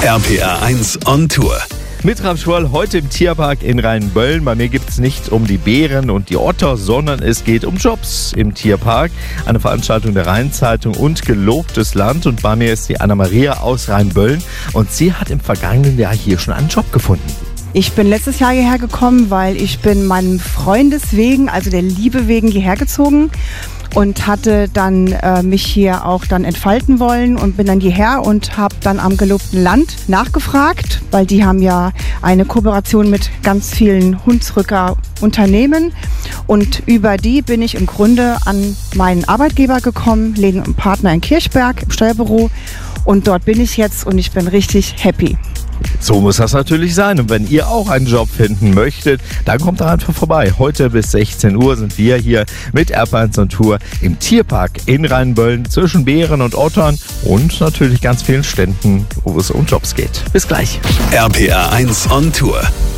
RPR 1 on Tour. Mit Ralf Schwoll heute im Tierpark in Rheinböllen. Bei mir geht es nicht um die Bären und die Otter, sondern es geht um Jobs im Tierpark. Eine Veranstaltung der Rheinzeitung und Gelobtes Land. Und bei mir ist die Anna-Maria aus Rheinböllen. Und sie hat im vergangenen Jahr hier schon einen Job gefunden. Ich bin letztes Jahr hierher gekommen, weil ich bin meinem Freundes wegen, also der Liebe wegen, hierher gezogen und hatte dann mich hier auch dann entfalten wollen und bin dann hierher und habe dann am Gelobten Land nachgefragt, weil die haben ja eine Kooperation mit ganz vielen Hunsrücker Unternehmen und über die bin ich im Grunde an meinen Arbeitgeber gekommen, einen Partner in Kirchberg im Steuerbüro, und dort bin ich jetzt und ich bin richtig happy. So muss das natürlich sein. Und wenn ihr auch einen Job finden möchtet, dann kommt da einfach vorbei. Heute bis 16 Uhr sind wir hier mit RPR1 on Tour im Tierpark in Rheinböllen zwischen Bären und Ottern und natürlich ganz vielen Ständen, wo es um Jobs geht. Bis gleich. RPR 1 on Tour.